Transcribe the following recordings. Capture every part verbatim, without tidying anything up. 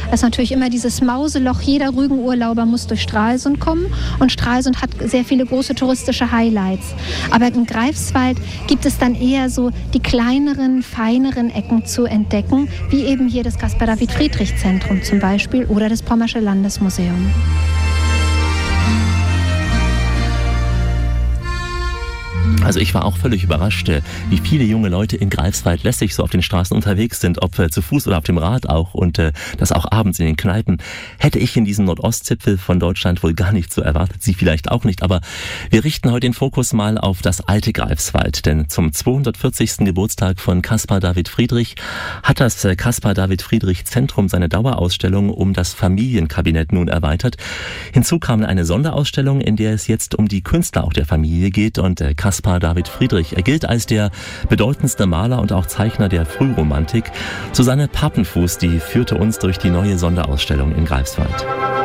Das ist natürlich immer dieses Mauseloch. Jeder Rügenurlauber muss durch Stralsund kommen und Stralsund hat sehr viele große touristische Highlights. Aber in Greifswald gibt es dann eher so die kleineren, feineren Ecken zu entdecken, wie eben hier das Caspar-David-Friedrich-Zentrum zum Beispiel oder das Pommersche Landesmuseum. Also ich war auch völlig überrascht, wie viele junge Leute in Greifswald lässig so auf den Straßen unterwegs sind, ob zu Fuß oder auf dem Rad auch und äh, das auch abends in den Kneipen. Hätte ich in diesem Nordostzipfel von Deutschland wohl gar nicht so erwartet, Sie vielleicht auch nicht, aber wir richten heute den Fokus mal auf das alte Greifswald, denn zum zweihundertvierzigsten Geburtstag von Caspar David Friedrich hat das Caspar David Friedrich Zentrum seine Dauerausstellung um das Familienkabinett nun erweitert. Hinzu kam eine Sonderausstellung, in der es jetzt um die Künstler auch der Familie geht und äh, Caspar David Friedrich. Er gilt als der bedeutendste Maler und auch Zeichner der Frühromantik. Susanne Papenfuß, die führte uns durch die neue Sonderausstellung in Greifswald.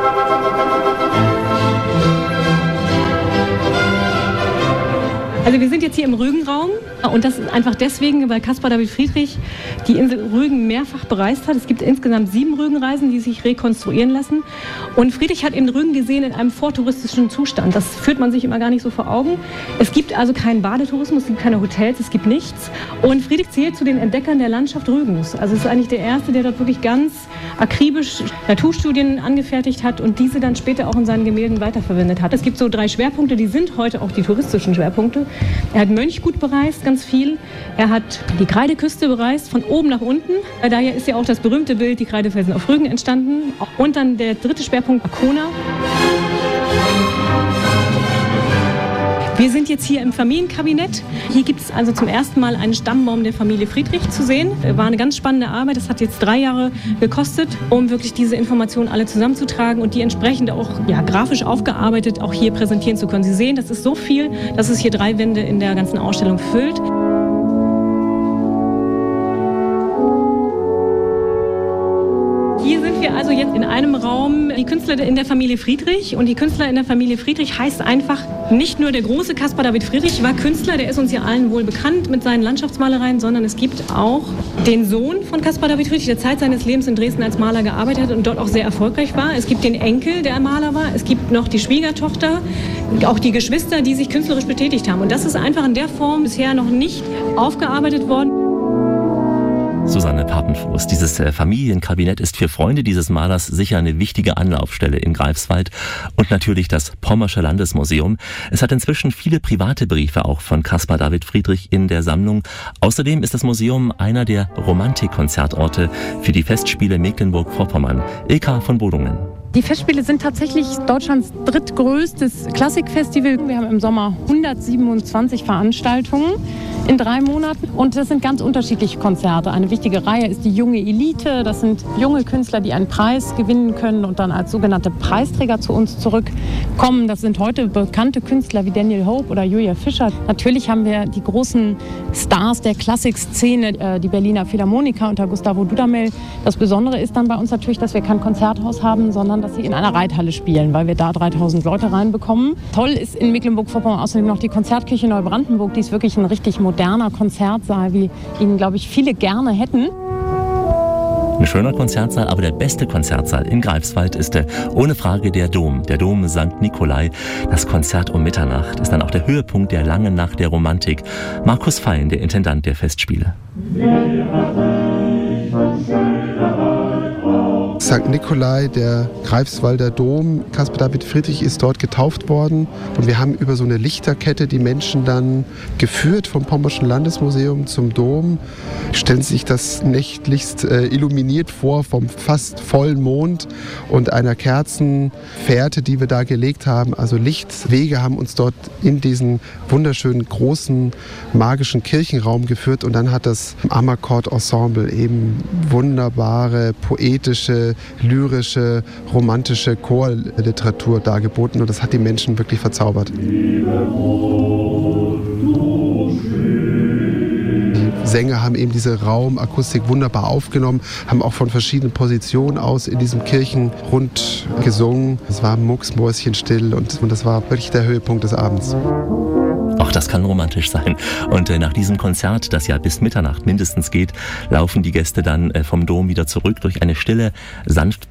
Also wir sind jetzt hier im Rügenraum und das ist einfach deswegen, weil Caspar David Friedrich die Insel Rügen mehrfach bereist hat. Es gibt insgesamt sieben Rügenreisen, die sich rekonstruieren lassen. Und Friedrich hat in Rügen gesehen in einem vortouristischen Zustand. Das führt man sich immer gar nicht so vor Augen. Es gibt also keinen Badetourismus, es gibt keine Hotels, es gibt nichts. Und Friedrich zählt zu den Entdeckern der Landschaft Rügens. Also es ist eigentlich der Erste, der dort wirklich ganz akribisch Naturstudien angefertigt hat und diese dann später auch in seinen Gemälden weiterverwendet hat. Es gibt so drei Schwerpunkte, die sind heute auch die touristischen Schwerpunkte. Er hat Mönchgut bereist, ganz viel. Er hat die Kreideküste bereist, von oben nach unten. Daher ist ja auch das berühmte Bild, die Kreidefelsen auf Rügen, entstanden. Und dann der dritte Schwerpunkt, Arkona. Wir sind jetzt hier im Familienkabinett. Hier gibt es also zum ersten Mal einen Stammbaum der Familie Friedrich zu sehen. War eine ganz spannende Arbeit. Das hat jetzt drei Jahre gekostet, um wirklich diese Informationen alle zusammenzutragen und die entsprechend auch ja, grafisch aufgearbeitet auch hier präsentieren zu können. Sie sehen, das ist so viel, dass es hier drei Wände in der ganzen Ausstellung füllt. Hier sind wir also jetzt in einem Raum, die Künstler in der Familie Friedrich. Und die Künstler in der Familie Friedrich heißt einfach, nicht nur der große Caspar David Friedrich war Künstler, der ist uns ja allen wohl bekannt mit seinen Landschaftsmalereien, sondern es gibt auch den Sohn von Caspar David Friedrich, der Zeit seines Lebens in Dresden als Maler gearbeitet hat und dort auch sehr erfolgreich war. Es gibt den Enkel, der Maler war. Es gibt noch die Schwiegertochter, auch die Geschwister, die sich künstlerisch betätigt haben. Und das ist einfach in der Form bisher noch nicht aufgearbeitet worden. Susanne Papenfuß. Dieses Familienkabinett ist für Freunde dieses Malers sicher eine wichtige Anlaufstelle in Greifswald und natürlich das Pommersche Landesmuseum. Es hat inzwischen viele private Briefe auch von Caspar David Friedrich in der Sammlung. Außerdem ist das Museum einer der Romantikkonzertorte für die Festspiele Mecklenburg-Vorpommern. Ilka von Bodungen. Die Festspiele sind tatsächlich Deutschlands drittgrößtes Klassikfestival. Wir haben im Sommer hundertsiebenundzwanzig Veranstaltungen in drei Monaten und das sind ganz unterschiedliche Konzerte. Eine wichtige Reihe ist die junge Elite. Das sind junge Künstler, die einen Preis gewinnen können und dann als sogenannte Preisträger zu uns zurückkommen. Das sind heute bekannte Künstler wie Daniel Hope oder Julia Fischer. Natürlich haben wir die großen Stars der Klassikszene, die Berliner Philharmoniker unter Gustavo Dudamel. Das Besondere ist dann bei uns natürlich, dass wir kein Konzerthaus haben, sondern dass sie in einer Reithalle spielen, weil wir da dreitausend Leute reinbekommen. Toll ist in Mecklenburg-Vorpommern außerdem noch die Konzertkirche Neubrandenburg. Die ist wirklich ein richtig moderner Konzertsaal, wie ihn, glaube ich, viele gerne hätten. Ein schöner Konzertsaal, aber der beste Konzertsaal in Greifswald ist der, ohne Frage der Dom, der Dom Sankt Nikolai. Das Konzert um Mitternacht ist dann auch der Höhepunkt der langen Nacht der Romantik. Markus Fein, der Intendant der Festspiele. Sankt Nikolai, der Greifswalder Dom, Caspar David Friedrich ist dort getauft worden und wir haben über so eine Lichterkette die Menschen dann geführt vom Pommerschen Landesmuseum zum Dom. Stellen Sie sich das nächtlichst äh, illuminiert vor vom fast vollen Mond und einer Kerzenfährte, die wir da gelegt haben. Also Lichtwege haben uns dort in diesen wunderschönen großen magischen Kirchenraum geführt und dann hat das Amarcord-Ensemble eben wunderbare, poetische, lyrische, romantische Chorliteratur dargeboten und das hat die Menschen wirklich verzaubert. Die Sänger haben eben diese Raumakustik wunderbar aufgenommen, haben auch von verschiedenen Positionen aus in diesem Kirchenrund gesungen. Es war mucksmäuschenstill und, und das war wirklich der Höhepunkt des Abends. Auch das kann romantisch sein. Und äh, nach diesem Konzert, das ja bis Mitternacht mindestens geht, laufen die Gäste dann äh, vom Dom wieder zurück durch eine stille, sanft